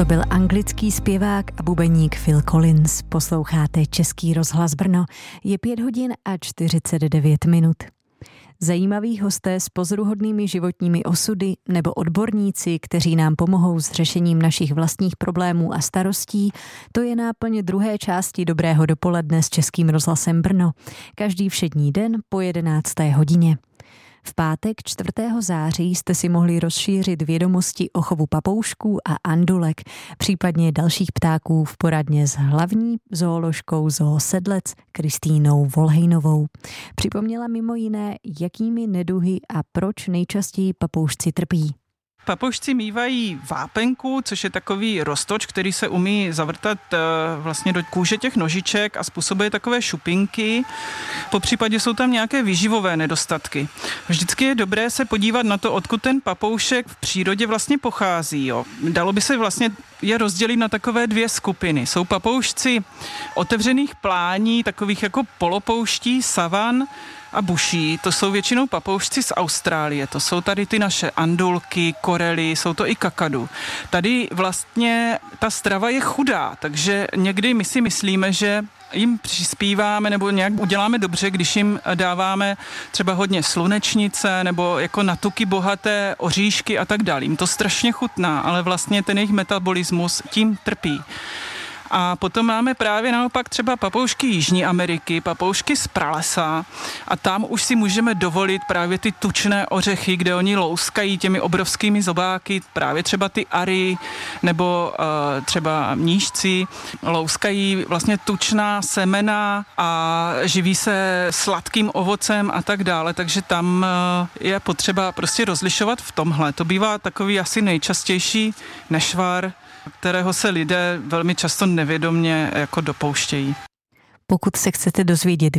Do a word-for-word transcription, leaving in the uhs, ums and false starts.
To byl anglický zpěvák a bubeník Phil Collins. Posloucháte Český rozhlas Brno. Je pět hodin a čtyřicet devět minut. Zajímaví hosté s pozoruhodnými životními osudy nebo odborníci, kteří nám pomohou s řešením našich vlastních problémů a starostí, to je náplň druhé části Dobrého dopoledne s Českým rozhlasem Brno. Každý všední den po jedenácté hodině. V pátek čtvrtého září jste si mohli rozšířit vědomosti o chovu papoušků a andulek, případně dalších ptáků v poradně s hlavní zooložkou Zoo Sedlec Kristýnou Volhejnovou. Připomněla mimo jiné, jakými neduhy a proč nejčastěji papoušci trpí. Papoušci mívají vápenku, což je takový roztoč, který se umí zavrtat vlastně do kůže těch nožiček a způsobuje takové šupinky. Popřípadě jsou tam nějaké výživové nedostatky. Vždycky je dobré se podívat na to, odkud ten papoušek v přírodě vlastně pochází. Jo. Dalo by se vlastně je rozdělit na takové dvě skupiny. Jsou papoušci otevřených plání, takových jako polopouští, savan a buší. To jsou většinou papoušci z Austrálie. To jsou tady ty naše andulky, korely, jsou to i kakadu. Tady vlastně ta strava je chudá, takže někdy my si myslíme, že jim přispíváme nebo nějak uděláme dobře, když jim dáváme třeba hodně slunečnice nebo jako na tuky bohaté oříšky a tak dále. Jim to strašně chutná, ale vlastně ten jejich metabolismus tím trpí. A potom máme právě naopak třeba papoušky Jižní Ameriky, papoušky z pralesa a tam už si můžeme dovolit právě ty tučné ořechy, kde oni louskají těmi obrovskými zobáky, právě třeba ty ary nebo uh, třeba mníšci, louskají vlastně tučná semena a živí se sladkým ovocem a tak dále, takže tam uh, je potřeba prostě rozlišovat v tomhle. To bývá takový asi nejčastější nešvar, kterého se lidé velmi často nevědomně jako dopouštějí. Pokud se chcete dozvědět